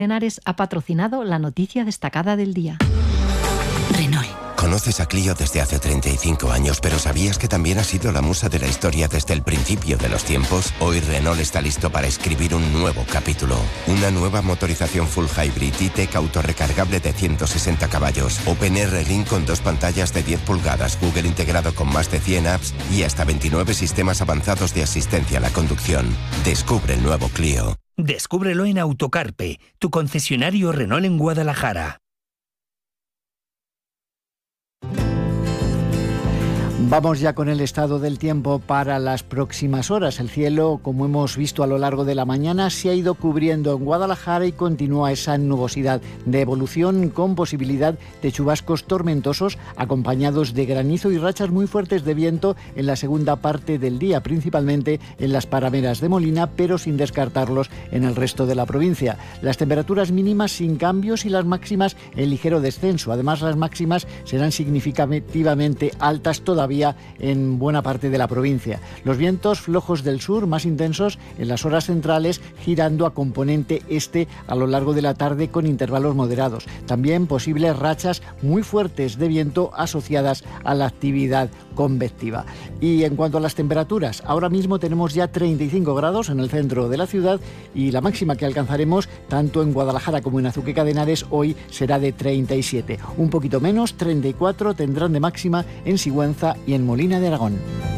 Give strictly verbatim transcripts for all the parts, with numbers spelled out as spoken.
Henares ha patrocinado la noticia destacada del día. Renault. Conoces a Clio desde hace treinta y cinco años, pero ¿sabías que también ha sido la musa de la historia desde el principio de los tiempos? Hoy Renault está listo para escribir un nuevo capítulo. Una nueva motorización full hybrid E-Tech autorrecargable de ciento sesenta caballos, OpenR Link con dos pantallas de diez pulgadas, Google integrado con más de cien apps y hasta veintinueve sistemas avanzados de asistencia a la conducción. Descubre el nuevo Clio. Descúbrelo en Autocarpe, tu concesionario Renault en Guadalajara. Vamos ya con el estado del tiempo para las próximas horas. El cielo, como hemos visto a lo largo de la mañana, se ha ido cubriendo en Guadalajara y continúa esa nubosidad de evolución con posibilidad de chubascos tormentosos acompañados de granizo y rachas muy fuertes de viento en la segunda parte del día, principalmente en las parameras de Molina, pero sin descartarlos en el resto de la provincia. Las temperaturas mínimas sin cambios y las máximas en ligero descenso. Además, las máximas serán significativamente altas todavía en buena parte de la provincia. Los vientos flojos del sur, más intensos en las horas centrales, girando a componente este a lo largo de la tarde con intervalos moderados. También posibles rachas muy fuertes de viento asociadas a la actividad convectiva. Y en cuanto a las temperaturas, ahora mismo tenemos ya treinta y cinco grados en el centro de la ciudad y la máxima que alcanzaremos tanto en Guadalajara como en Azuqueca de Henares hoy será de treinta y siete. Un poquito menos, treinta y cuatro tendrán de máxima en Sigüenza y en Molina de Aragón.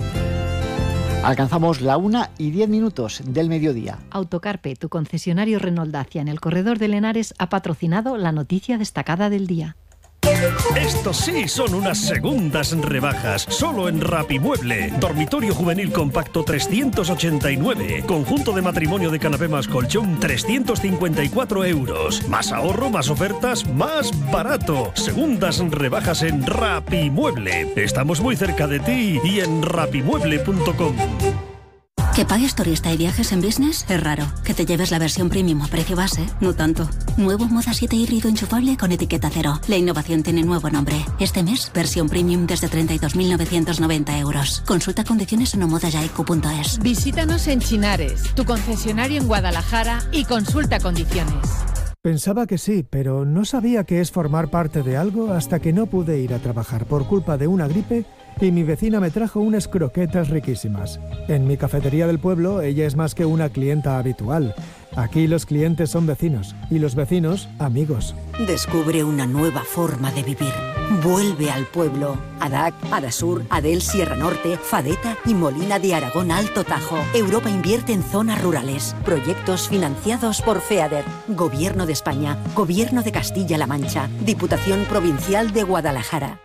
Alcanzamos la una y diez minutos del mediodía. Autocarpe, tu concesionario Renault Dacia en el corredor del Henares, ha patrocinado la noticia destacada del día. Estos sí son unas segundas rebajas, solo en Rapimueble. Dormitorio juvenil compacto trescientos ochenta y nueve. Conjunto de matrimonio de canapé más colchón trescientos cincuenta y cuatro euros. Más ahorro, más ofertas, más barato. Segundas rebajas en Rapimueble. Estamos muy cerca de ti y en rapimueble punto com. Que pagues turista y viajes en business es raro. Que te lleves la versión premium a precio base, no tanto. Nuevo Moda siete híbrido enchufable con etiqueta cero. La innovación tiene nuevo nombre. Este mes, versión premium desde treinta y dos mil novecientos noventa euros. Consulta condiciones en omodayaiku punto es. Visítanos en Chinares, tu concesionario en Guadalajara, y consulta condiciones. Pensaba que sí, pero no sabía qué es formar parte de algo hasta que no pude ir a trabajar por culpa de una gripe y mi vecina me trajo unas croquetas riquísimas. En mi cafetería del pueblo, ella es más que una clienta habitual. Aquí los clientes son vecinos y los vecinos, amigos. Descubre una nueva forma de vivir. Vuelve al pueblo. Adac, Adasur, Adel Sierra Norte, Fadeta y Molina de Aragón Alto Tajo. Europa invierte en zonas rurales. Proyectos financiados por FEADER. Gobierno de España. Gobierno de Castilla-La Mancha. Diputación Provincial de Guadalajara.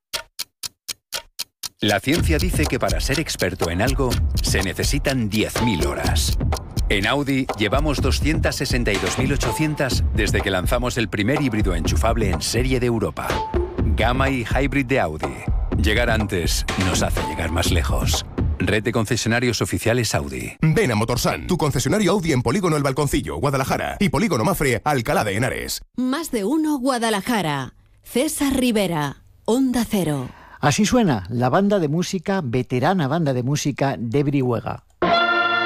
La ciencia dice que para ser experto en algo se necesitan diez mil horas. En Audi llevamos doscientas sesenta y dos mil ochocientas desde que lanzamos el primer híbrido enchufable en serie de Europa. Gamma y Hybrid de Audi. Llegar antes nos hace llegar más lejos. Red de concesionarios oficiales Audi. Ven a Motorsan, tu concesionario Audi en Polígono El Balconcillo, Guadalajara, y Polígono Mafre, Alcalá de Henares. Más de uno Guadalajara. César Rivera, Onda Cero. Así suena la banda de música, veterana banda de música de Brihuega.